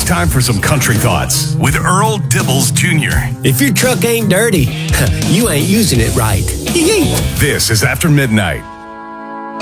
time for some country thoughts with Earl Dibbles Jr. If your truck ain't dirty, you ain't using it right. This is After Midnight.